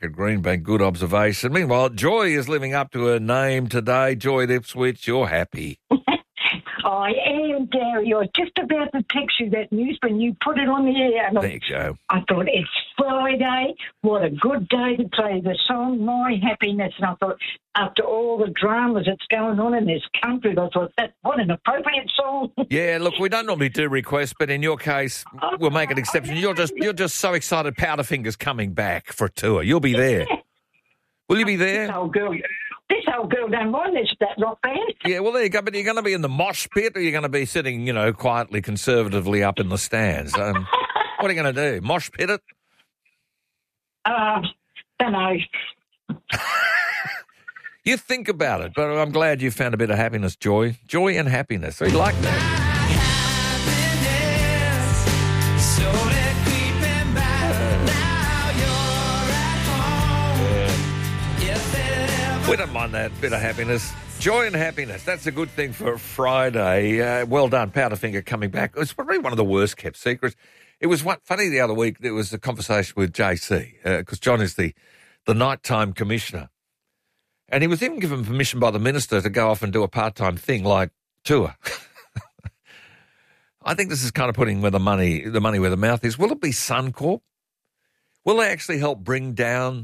at Greenbank. Good observation. Meanwhile, Joy is living up to her name today. Joy at Ipswich, you're happy. I am, Gary. I was just about to text you that news when you put it on the air. And There you go. I thought, it's Friday. What a good day to play the song, My Happiness. And I thought, after all the dramas that's going on in this country, I thought, what an appropriate song. Yeah, look, we don't normally do requests, but in your case, we'll make an exception. You're just so excited Powderfinger's coming back for a tour. You'll be there. Will you be there? This old girl don't mind that rock band. Yeah, well, there you go. But you're going to be in the mosh pit, or you're going to be sitting, quietly, conservatively up in the stands? What are you going to do? Mosh pit it? Don't know. You think about it, but I'm glad you found a bit of happiness, Joy. Joy and happiness. So you like that? We don't mind that bit of happiness. Joy and happiness. That's a good thing for Friday. Well done, Powderfinger coming back. It's probably one of the worst kept secrets. It was funny the other week. There was a conversation with JC because John is the nighttime commissioner. And he was even given permission by the minister to go off and do a part-time thing like tour. I think this is kind of putting where the money where the mouth is. Will it be Suncorp? Will they actually help bring down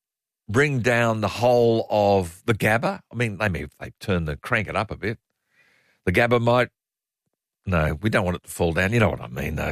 the whole of the Gabba? I mean, maybe if they crank it up a bit. The Gabba might... No, we don't want it to fall down. You know what I mean, though.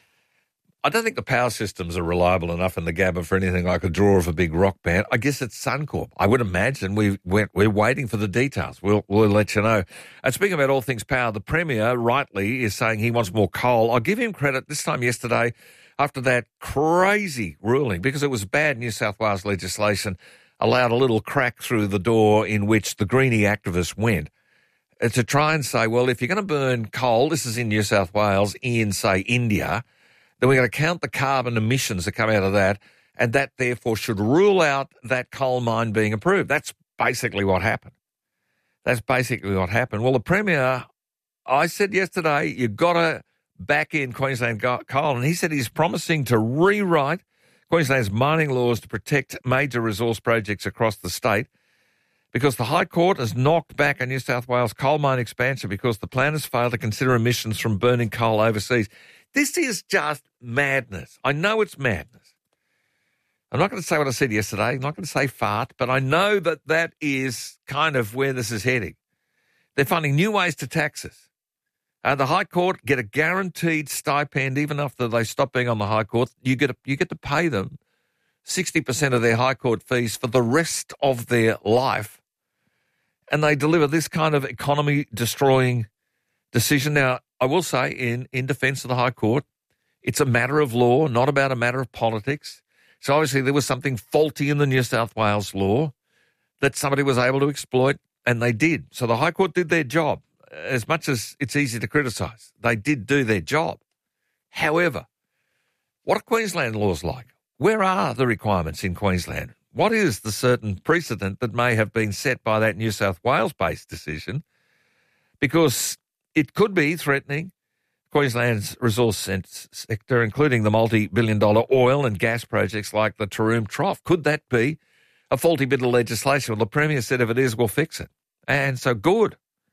I don't think the power systems are reliable enough in the Gabba for anything like a draw of a big rock band. I guess it's Suncorp. I would imagine we're waiting for the details. We'll let you know. And speaking about all things power, the Premier rightly is saying he wants more coal. I'll give him credit this time yesterday after that crazy ruling, because it was bad New South Wales legislation, allowed a little crack through the door in which the Greenie activists went to try and say, well, if you're going to burn coal, this is in New South Wales, in, say, India, then we're going to count the carbon emissions that come out of that, and that therefore should rule out that coal mine being approved. That's basically what happened. Well, the Premier, I said yesterday, you've got to back in Queensland coal, and he said he's promising to rewrite Queensland's mining laws to protect major resource projects across the state, because the High Court has knocked back a New South Wales coal mine expansion because the plan has failed to consider emissions from burning coal overseas. This is just madness. I know it's madness. I'm not going to say what I said yesterday. I'm not going to say fart, but I know that is kind of where this is heading. They're finding new ways to tax us. The High Court get a guaranteed stipend even after they stop being on the High Court. You get to pay them 60% of their High Court fees for the rest of their life, and they deliver this kind of economy-destroying decision. Now, I will say, in defence of the High Court, it's a matter of law, not about a matter of politics. So obviously there was something faulty in the New South Wales law that somebody was able to exploit, and they did. So the High Court did their job. As much as it's easy to criticise, they did do their job. However, what are Queensland laws like? Where are the requirements in Queensland? What is the certain precedent that may have been set by that New South Wales-based decision? Because it could be threatening Queensland's resource sector, including the multi-billion-dollar oil and gas projects like the Taroom Trough. Could that be a faulty bit of legislation? Well, the Premier said if it is, we'll fix it. And so good.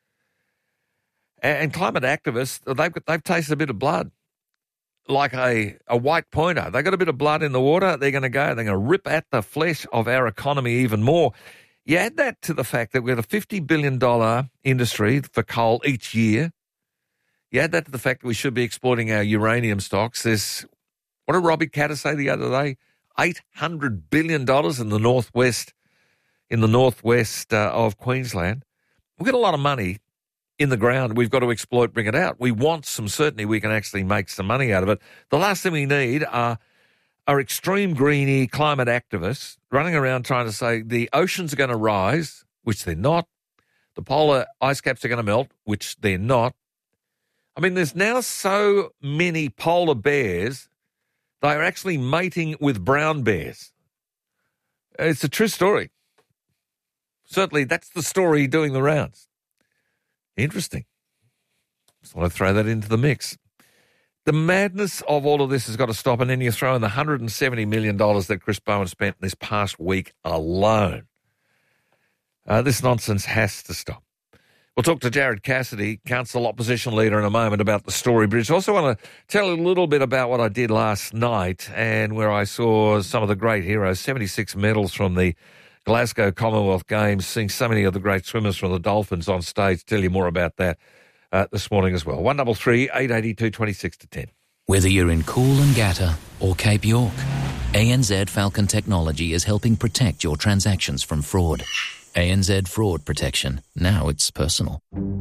And climate activists, they've tasted a bit of blood, like a white pointer. They got a bit of blood in the water. They're going to rip at the flesh of our economy even more. You add that to the fact that we've got a $50 billion industry for coal each year. You add that to the fact that we should be exploiting our uranium stocks. There's, what did Robbie Katter say the other day? $800 billion in the northwest of Queensland. We've got a lot of money in the ground. We've got to exploit, bring it out. We want some certainty we can actually make some money out of it. The last thing we need are extreme greenie climate activists running around trying to say the oceans are going to rise, which they're not. The polar ice caps are going to melt, which they're not. I mean, there's now so many polar bears, they are actually mating with brown bears. It's a true story. Certainly, that's the story doing the rounds. Interesting. Just want to throw that into the mix. The madness of all of this has got to stop, and then you throw in the $170 million that Chris Bowen spent this past week alone. This nonsense has to stop. We'll talk to Jared Cassidy, Council Opposition Leader, in a moment about the Story Bridge. I also want to tell you a little bit about what I did last night and where I saw some of the great heroes, 76 medals from the Glasgow Commonwealth Games, seeing so many of the great swimmers from the Dolphins on stage. Tell you more about that this morning as well. 133 882 26 to 10. Whether you're in Coolangatta or Cape York, ANZ Falcon Technology is helping protect your transactions from fraud. ANZ Fraud Protection. Now it's personal.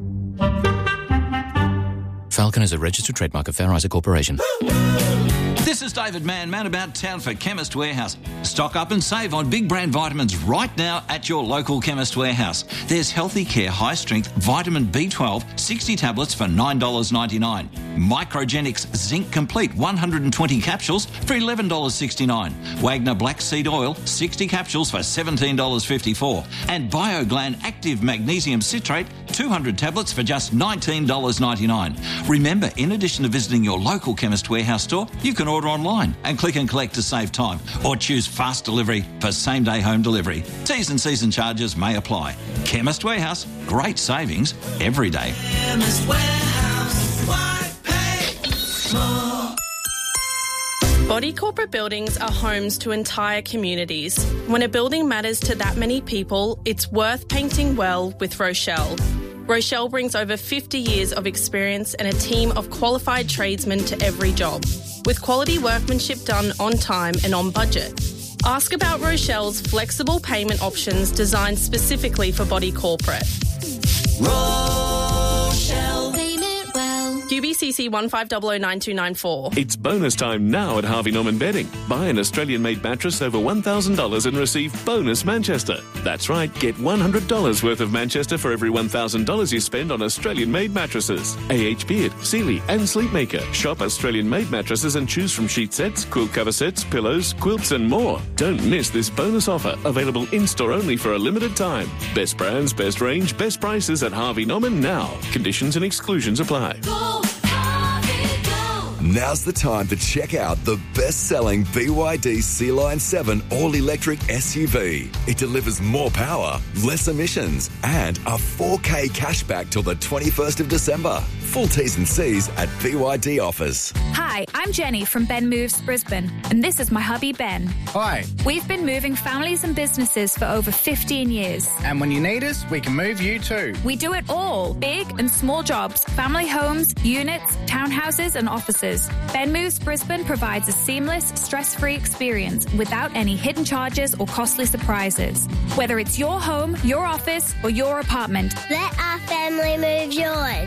Falcon is a registered trademark of Fair Isaac Corporation. This is David Mann about town for Chemist Warehouse. Stock up and save on big brand vitamins right now at your local Chemist Warehouse. There's Healthy Care High Strength Vitamin B12 60 tablets for $9.99. Microgenics Zinc Complete 120 capsules for $11.69. Wagner Black Seed Oil 60 capsules for $17.54. And BioGlan Active Magnesium Citrate 200 tablets for just $19.99. Remember, in addition to visiting your local Chemist Warehouse store, you can order online and click and collect to save time, or choose fast delivery for same-day home delivery. T's and C's and charges may apply. Chemist Warehouse, great savings every day. Chemist Warehouse, why pay more? Body corporate buildings are homes to entire communities. When a building matters to that many people, it's worth painting well with Rochelle. Rochelle brings over 50 years of experience and a team of qualified tradesmen to every job, with quality workmanship done on time and on budget. Ask about Rochelle's flexible payment options designed specifically for body corporate. Rochelle, payment well. UBCC 15009294. It's bonus time now at Harvey Norman Bedding. Buy an Australian-made mattress over $1,000 and receive bonus Manchester. That's right, get $100 worth of Manchester for every $1,000 you spend on Australian-made mattresses. AH Beard, Sealy and Sleepmaker. Shop Australian-made mattresses and choose from sheet sets, quilt cover sets, pillows, quilts and more. Don't miss this bonus offer, available in-store only for a limited time. Best brands, best range, best prices at Harvey Norman now. Conditions and exclusions apply. Go, Harvey, go. Now's the time to check out the best-selling BYD Sea-Line 7 all-electric SUV. It delivers more power, less emissions, and a 4K cashback till the 21st of December. Full T's and C's at BYD offers. Hi, I'm Jenny from Ben Moves Brisbane, and this is my hubby Ben. Hi. We've been moving families and businesses for over 15 years. And when you need us, we can move you too. We do it all, big and small jobs, family homes, units, townhouses and offices. Ben Moves Brisbane provides a seamless, stress-free experience without any hidden charges or costly surprises. Whether it's your home, your office or your apartment. Let our family move yours.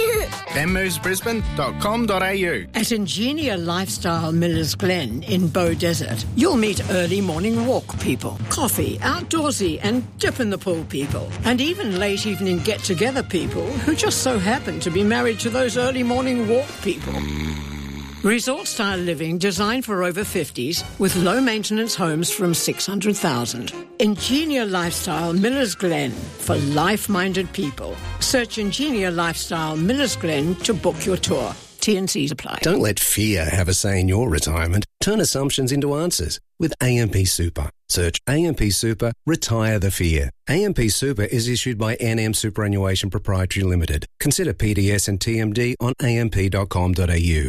benmovesbrisbane.com.au. At Ingenia Lifestyle Millers Glen in Bow Desert, you'll meet early morning walk people, coffee, outdoorsy and dip in the pool people, and even late evening get-together people who just so happen to be married to those early morning walk people. Resort-style living designed for over 50s with low-maintenance homes from $600,000. Ingenia Lifestyle Millers Glen for life-minded people. Search Ingenia Lifestyle Millers Glen to book your tour. T&Cs apply. Don't let fear have a say in your retirement. Turn assumptions into answers with AMP Super. Search AMP Super, retire the fear. AMP Super is issued by NM Superannuation Proprietary Limited. Consider PDS and TMD on amp.com.au.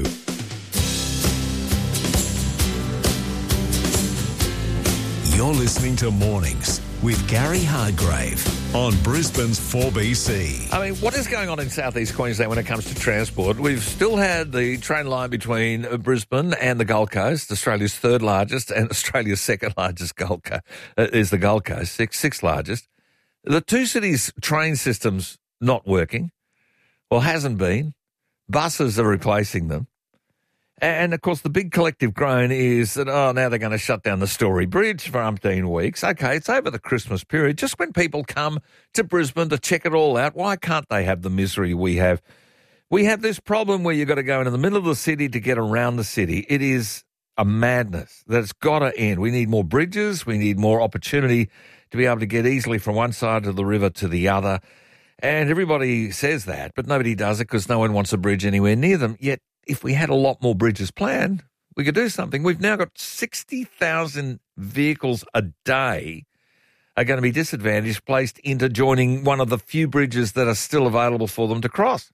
You're listening to Mornings with Gary Hargrave on Brisbane's 4BC. I mean, what is going on in southeast Queensland when it comes to transport? We've still had the train line between Brisbane and the Gold Coast, Australia's third largest and Australia's second largest Gold Coast is the Gold Coast, sixth largest. The two cities' train system's not working. Well, hasn't been. Buses are replacing them. And, of course, the big collective groan is that, now they're going to shut down the Story Bridge for umpteen weeks. Okay, it's over the Christmas period. Just when people come to Brisbane to check it all out, why can't they have the misery we have? We have this problem where you've got to go into the middle of the city to get around the city. It is a madness that's got to end. We need more bridges. We need more opportunity to be able to get easily from one side of the river to the other. And everybody says that, but nobody does it because no one wants a bridge anywhere near them. Yet if we had a lot more bridges planned, we could do something. We've now got 60,000 vehicles a day are going to be disadvantaged, placed into joining one of the few bridges that are still available for them to cross.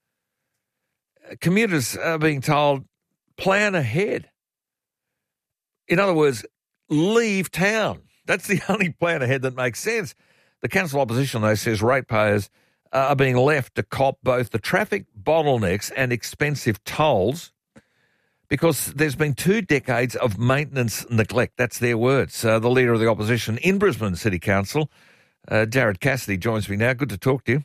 Commuters are being told, plan ahead. In other words, leave town. That's the only plan ahead that makes sense. The council opposition, though, says ratepayers are being left to cop both the traffic bottlenecks and expensive tolls because there's been 2 decades of maintenance neglect. That's their words. The leader of the opposition in Brisbane City Council, Jared Cassidy, joins me now. Good to talk to you.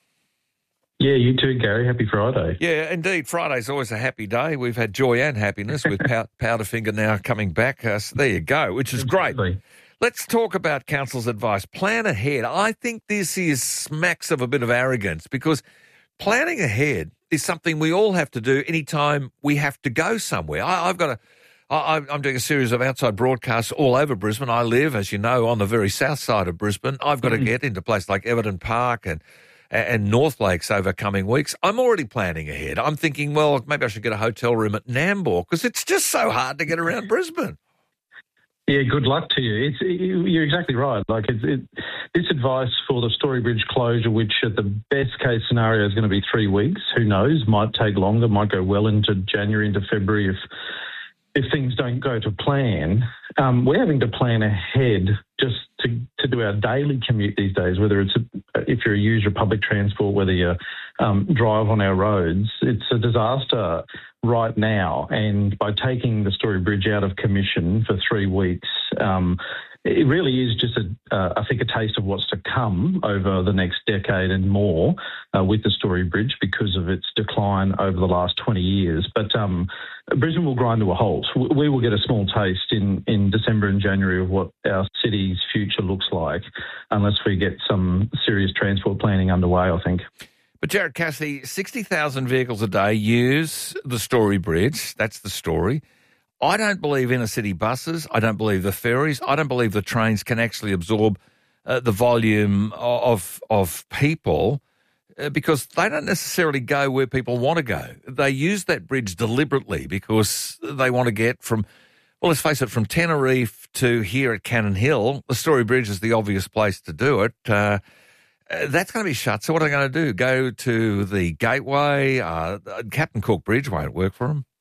Yeah, you too, Gary. Happy Friday. Yeah, indeed. Friday's always a happy day. We've had joy and happiness with Powderfinger now coming back. So there you go, which is great. Let's talk about council's advice. Plan ahead. I think this is smacks of a bit of arrogance because planning ahead is something we all have to do anytime we have to go somewhere. I'm doing a series of outside broadcasts all over Brisbane. I live, as you know, on the very south side of Brisbane. I've got to get into places like Everton Park and North Lakes over coming weeks. I'm already planning ahead. I'm thinking, well, maybe I should get a hotel room at Nambour because it's just so hard to get around Brisbane. Yeah, good luck to you. You're exactly right. Like this advice for the Story Bridge closure, which at the best case scenario is going to be 3 weeks. Who knows? Might take longer. Might go well into January, into February if things don't go to plan. We're having to plan ahead just to do our daily commute these days. Whether it's if you're a user of public transport, whether you drive on our roads, it's a disaster right now. And by taking the Story Bridge out of commission for 3 weeks, it really is just I think a taste of what's to come over the next decade and more with the Story Bridge because of its decline over the last 20 years. But Brisbane will grind to a halt. We will get a small taste in December and January of what our city's future looks like unless we get some serious transport planning underway, I think. But Jared Cassidy, 60,000 vehicles a day use the Story Bridge. That's the story. I don't believe inner-city buses. I don't believe the ferries. I don't believe the trains can actually absorb the volume of people because they don't necessarily go where people want to go. They use that bridge deliberately because they want to get from, well, let's face it, from Tenerife to here at Cannon Hill. The Story Bridge is the obvious place to do it. That's going to be shut. So what are they going to do? Go to the Gateway? Captain Cook Bridge won't work for them.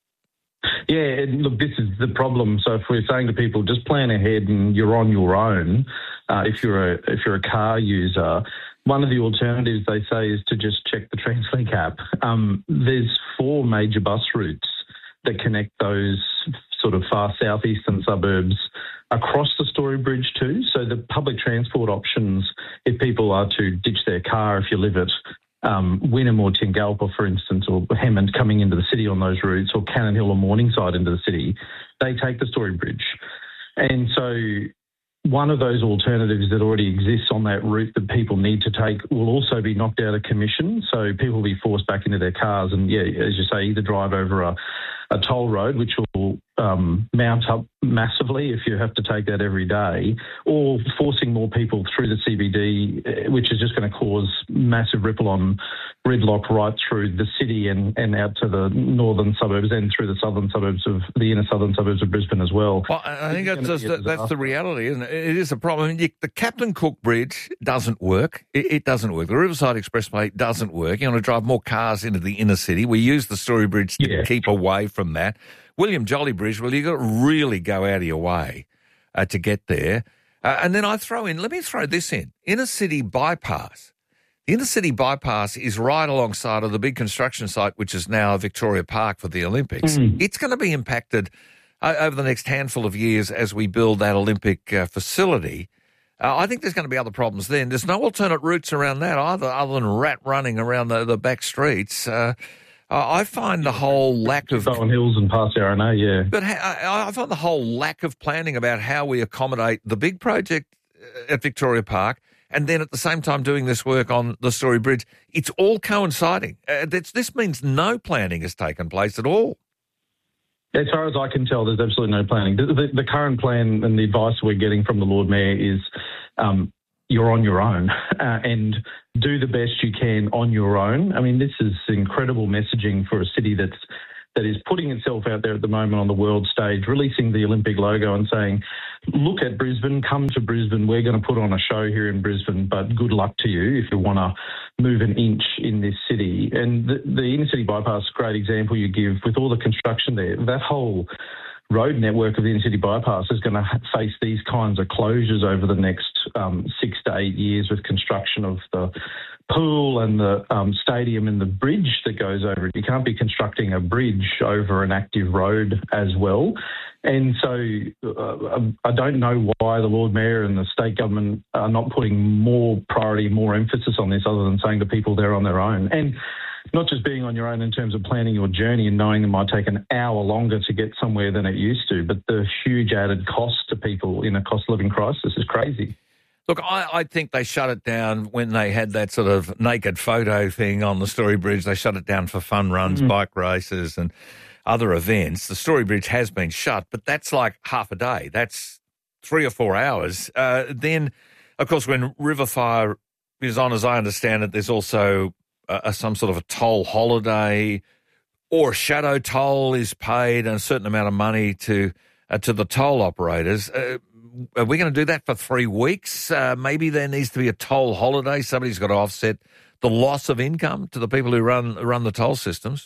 Yeah, look, this is the problem. So if we're saying to people, just plan ahead and you're on your own, if you're a car user, one of the alternatives they say is to just check the TransLink app. There's 4 major bus routes that connect those sort of far southeastern suburbs across the Story Bridge too. So the public transport options, if people are to ditch their car, if you live at Wynnum or Tingalpa, for instance, or Hammond coming into the city on those routes, or Cannon Hill or Morningside into the city, they take the Story Bridge. And so one of those alternatives that already exists on that route that people need to take will also be knocked out of commission. So people will be forced back into their cars and, yeah, as you say, either drive over a toll road, which will mount up massively if you have to take that every day, or forcing more people through the CBD, which is just going to cause massive ripple on gridlock right through the city and out to the northern suburbs and through the southern suburbs of the inner southern suburbs of Brisbane as well. Well, I think that's the reality, isn't it? It is a problem. The Captain Cook Bridge doesn't work. It doesn't work. The Riverside Expressway doesn't work. You want to drive more cars into the inner city. We use the Story Bridge to keep away from that. William Jolly Bridge, well, you've got to really go out of your way to get there. And then let me throw this in, inner city bypass. The inner city bypass is right alongside of the big construction site, which is now Victoria Park for the Olympics. It's going to be impacted over the next handful of years as we build that Olympic facility. I think there's going to be other problems then. There's no alternate routes around that either, other than rat running around the back streets. I find the whole lack of... Bowen Hills and past RNA, yeah. But I find the whole lack of planning about how we accommodate the big project at Victoria Park and then at the same time doing this work on the Story Bridge, it's all coinciding. This means no planning has taken place at all. As far as I can tell, there's absolutely no planning. The current plan and the advice we're getting from the Lord Mayor is you're on your own and do the best you can on your own. I mean, this is incredible messaging for a city that is putting itself out there at the moment on the world stage, releasing the Olympic logo and saying, look at Brisbane, come to Brisbane, we're going to put on a show here in Brisbane, but good luck to you if you want to move an inch in this city. And the inner city bypass, great example you give with all the construction there. That whole road network of the inner city bypass is going to face these kinds of closures over the next 6 to 8 years with construction of the pool and the stadium and the bridge that goes over it. You can't be constructing a bridge over an active road as well. And so I don't know why the Lord Mayor and the state government are not putting more priority, more emphasis on this other than saying to people they're on their own. And not just being on your own in terms of planning your journey and knowing it might take an hour longer to get somewhere than it used to, but the huge added cost to people in a cost of living crisis is crazy. Look, I think they shut it down when they had that sort of naked photo thing on the Story Bridge. They shut it down for fun runs, bike races and other events. The Story Bridge has been shut, but that's like half a day. That's 3 or 4 hours. Then, of course, when Riverfire is on, as I understand it, there's also some sort of a toll holiday or a shadow toll is paid and a certain amount of money to the toll operators. Are we going to do that for 3 weeks? Maybe there needs to be a toll holiday. Somebody's got to offset the loss of income to the people who run the toll systems.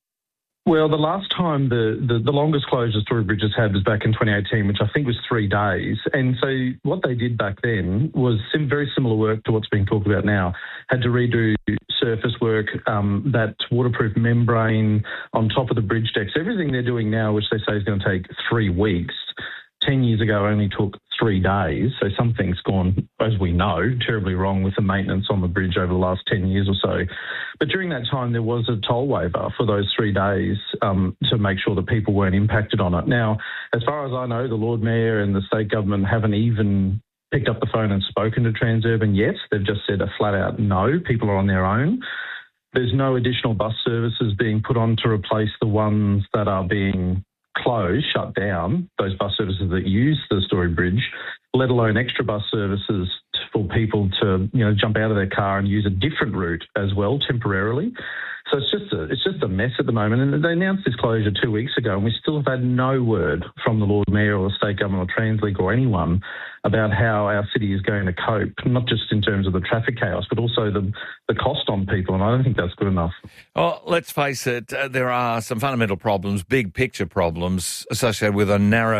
Well, the last time the longest closure Story Bridge has had was back in 2018, which I think was 3 days. And so what they did back then was very similar work to what's being talked about now. Had to redo surface work, that waterproof membrane on top of the bridge decks. Everything they're doing now, which they say is going to take 3 weeks, 10 years ago only took 3 days. So something's gone, as we know, terribly wrong with the maintenance on the bridge over the last 10 years or so. But during that time, there was a toll waiver for those 3 days to make sure that people weren't impacted on it. Now, as far as I know, the Lord Mayor and the state government haven't even picked up the phone and spoken to Transurban yet. They've just said a flat-out no, people are on their own. There's no additional bus services being put on to replace the ones that are being closed, shut down, those bus services that use the Story Bridge, let alone extra bus services for people to, jump out of their car and use a different route as well temporarily. So it's just a mess at the moment. And they announced this closure 2 weeks ago, and we still have had no word from the Lord Mayor or the state government or TransLink or anyone about how our city is going to cope, not just in terms of the traffic chaos, but also the cost on people. And I don't think that's good enough. Well, let's face it, there are some fundamental problems, big picture problems associated with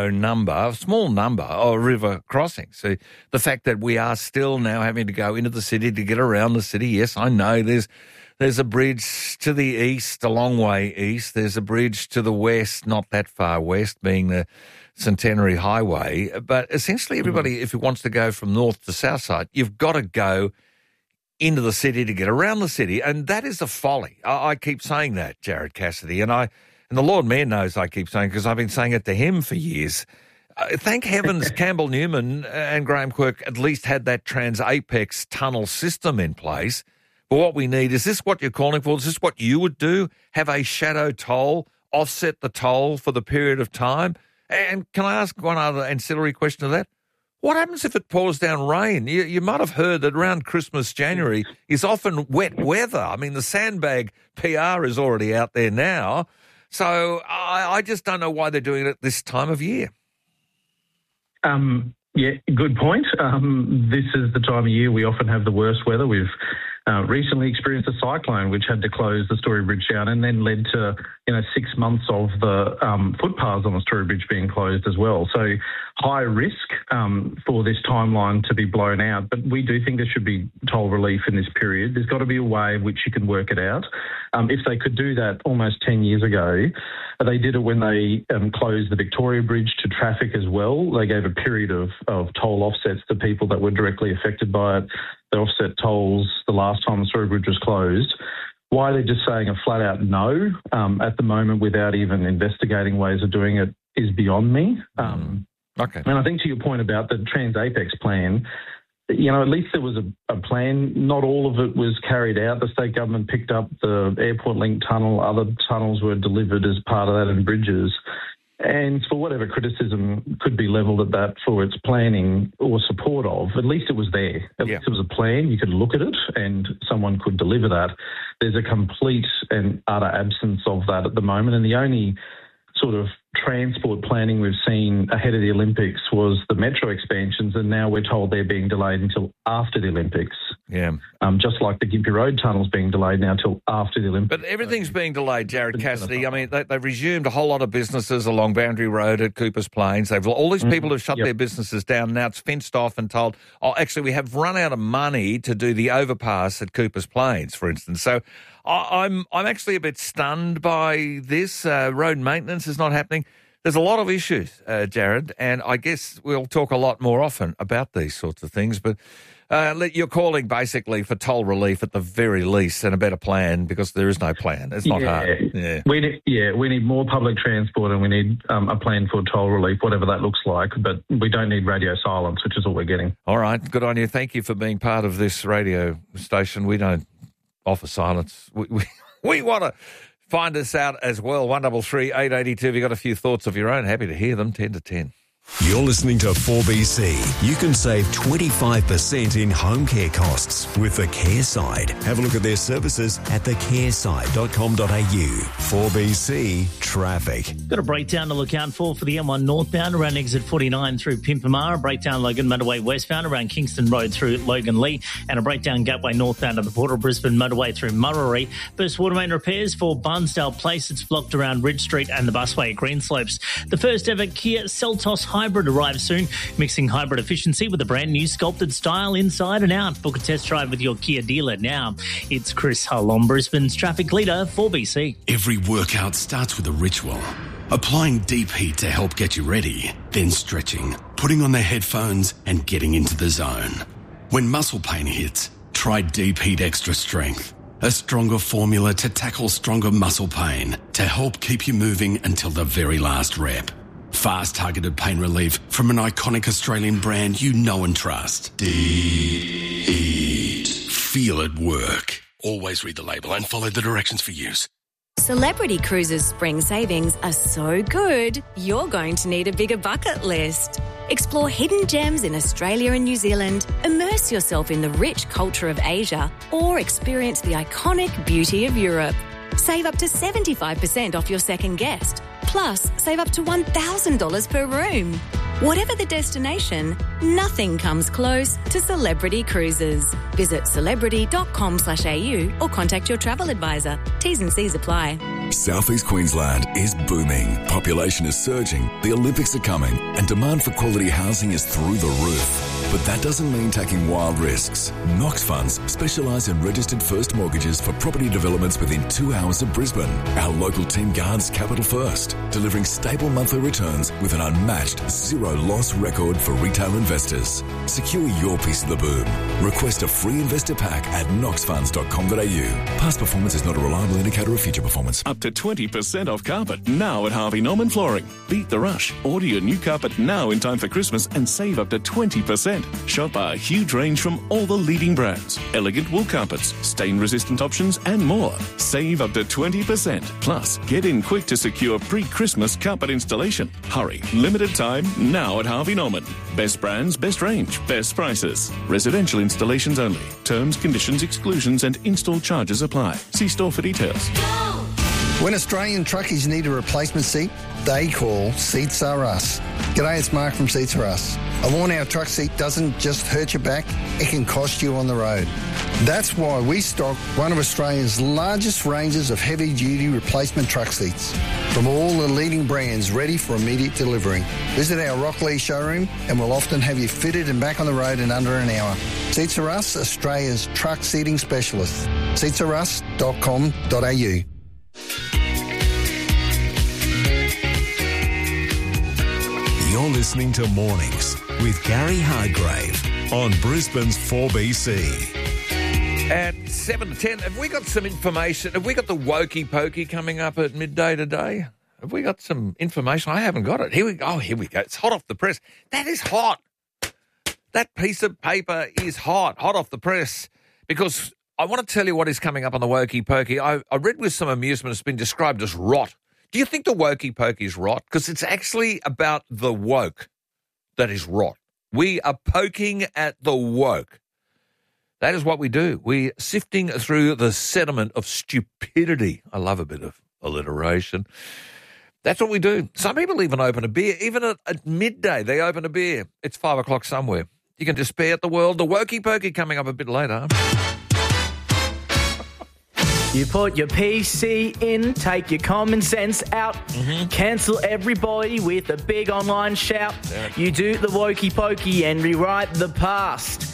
a small number of river crossings. So the fact that we are still now having to go into the city to get around the city, yes, I know there's a bridge to the east, a long way east. There's a bridge to the west, not that far west, being the Centenary Highway. But essentially everybody, if it wants to go from north to south side, you've got to go into the city to get around the city. And that is a folly. I keep saying that, Jared Cassidy. And the Lord Mayor knows I keep saying, because I've been saying it to him for years. Thank heavens Campbell Newman and Graham Quirk at least had that Trans-Apex tunnel system in place. But what we need, is this what you're calling for? Is this what you would do? Have a shadow toll, offset the toll for the period of time? And can I ask one other ancillary question to that? What happens if it pours down rain? You might have heard that around Christmas, January is often wet weather. I mean, the sandbag PR is already out there now. So I just don't know why they're doing it this time of year. Yeah, good point. This is the time of year we often have the worst weather. We've recently experienced a cyclone which had to close the Story Bridge down and then led to 6 months of the footpaths on the Story Bridge being closed as well. So high risk for this timeline to be blown out. But we do think there should be toll relief in this period. There's got to be a way in which you can work it out. If they could do that almost 10 years ago, they did it when they closed the Victoria Bridge to traffic as well. They gave a period of toll offsets to people that were directly affected by it. They offset tolls the last time the Story Bridge was closed. Why they're just saying a flat-out no at the moment without even investigating ways of doing it is beyond me. Okay. And I think to your point about the Trans-Apex plan, at least there was a plan. Not all of it was carried out. The state government picked up the Airport Link tunnel. Other tunnels were delivered as part of that and bridges. And for whatever criticism could be levelled at that for its planning or support of, at least it was there. At least it was a plan. You could look at it and someone could deliver that. There's a complete and utter absence of that at the moment. And the only sort of transport planning we've seen ahead of the Olympics was the metro expansions, and now we're told they're being delayed until after the Olympics. Yeah. Just like the Gympie Road tunnel's being delayed now till after the Olympics. But everything's being delayed, Jared Cassidy. I mean, they've resumed a whole lot of businesses along Boundary Road at Coopers Plains. All these people have shut their businesses down. Now it's fenced off and told, actually, we have run out of money to do the overpass at Coopers Plains, for instance. So I'm actually a bit stunned by this. Road maintenance is not happening. There's a lot of issues, Jared, and I guess we'll talk a lot more often about these sorts of things. But you're calling basically for toll relief at the very least and a better plan, because there is no plan. It's not hard. Yeah. We need more public transport, and we need a plan for toll relief, whatever that looks like. But we don't need radio silence, which is all we're getting. All right, good on you. Thank you for being part of this radio station. We don't offer silence. We want to find us out as well. 133 882. If you've got a few thoughts of your own, happy to hear them. 10 to 10. You're listening to 4BC. You can save 25% in home care costs with the Care Side. Have a look at their services at thecareside.com.au. 4BC Traffic. Got a breakdown to look out for the M1 northbound around exit 49 through Pimpamara, a breakdown Logan Motorway westbound around Kingston Road through Logan Lee, and a breakdown Gateway northbound at the Port of Brisbane Motorway through Murray. Burst water main repairs for Barnsdale Place. It's blocked around Ridge Street and the busway at Greenslopes. The first ever Kia Seltos Hybrid arrives soon, mixing hybrid efficiency with a brand new sculpted style inside and out. Book a test drive with your Kia dealer now. It's Chris Hull on Brisbane's traffic leader, 4BC. Every workout starts with a ritual. Applying deep heat to help get you ready, then stretching, putting on the headphones and getting into the zone. When muscle pain hits, try Deep Heat Extra Strength, a stronger formula to tackle stronger muscle pain to help keep you moving until the very last rep. Fast targeted pain relief from an iconic Australian brand you know and trust. Deep Heat. Feel it work. Always read the label and follow the directions for use. Celebrity Cruises spring savings are so good, you're going to need a bigger bucket list. Explore hidden gems in Australia and New Zealand, immerse yourself in the rich culture of Asia, or experience the iconic beauty of Europe. Save up to 75% off your second guest. Plus, save up to $1,000 per room. Whatever the destination, nothing comes close to Celebrity Cruises. Visit celebrity.com.au or contact your travel advisor. T's and C's apply. Southeast Queensland is booming. Population is surging, the Olympics are coming, and demand for quality housing is through the roof. But that doesn't mean taking wild risks. Knox Funds specialise in registered first mortgages for property developments within 2 hours of Brisbane. Our local team guards capital first, delivering stable monthly returns with an unmatched zero-loss record for retail investors. Secure your piece of the boom. Request a free investor pack at knoxfunds.com.au. Past performance is not a reliable indicator of future performance. Up to 20% off carpet now at Harvey Norman Flooring. Beat the rush. Order your new carpet now in time for Christmas and save up to 20%. Shop our huge range from all the leading brands. Elegant wool carpets, stain-resistant options and more. Save up to 20%. Plus, get in quick to secure pre-Christmas carpet installation. Hurry. Limited time now at Harvey Norman. Best brands, best range, best prices. Residential installations only. Terms, conditions, exclusions and install charges apply. See store for details. When Australian truckies need a replacement seat, they call Seats Are Us. G'day, it's Mark from Seats Are Us. A worn-out truck seat doesn't just hurt your back, it can cost you on the road. That's why we stock one of Australia's largest ranges of heavy-duty replacement truck seats from all the leading brands ready for immediate delivery. Visit our Rockley showroom and we'll often have you fitted and back on the road in under an hour. Seats Are Us, Australia's truck seating specialist. seatsarus.com.au. You're listening to Mornings with Gary Hargrave on Brisbane's 4BC. At 7 to 10, have we got some information? Have we got the Wokey Pokey coming up at midday today? Have we got some information? I haven't got it. Here we go. It's hot off the press. That is hot. That piece of paper is hot off the press, because I want to tell you what is coming up on the Wokey Pokey. I read with some amusement it's been described as rot. Do you think the wokey pokey's rot? Because it's actually about the woke that is rot. We are poking at the woke. That is what we do. We're sifting through the sediment of stupidity. I love a bit of alliteration. That's what we do. Some people even open a beer. Even at midday, they open a beer. It's 5 o'clock somewhere. You can despair at the world. The wokey pokey coming up a bit later. You put your PC in, take your common sense out, cancel everybody with a big online shout. You do the wokey pokey and rewrite the past.